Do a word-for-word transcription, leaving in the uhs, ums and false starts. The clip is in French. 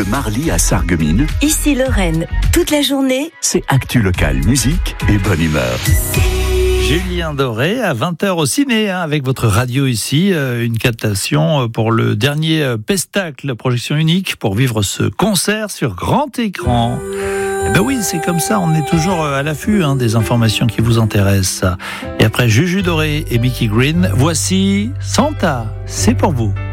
de Marly à Sarreguemines. Ici Lorraine, toute la journée. C'est Actu Local, musique et bonne humeur. Julien Doré à vingt heures au ciné, hein, avec votre radio ici, euh, une captation pour le dernier euh, Pestacle, projection unique, pour vivre ce concert sur grand écran. Eh ben oui, c'est comme ça, on est toujours à l'affût hein, des informations qui vous intéressent. Et après Juju Doré et Mickey Green, voici Santa, c'est pour vous.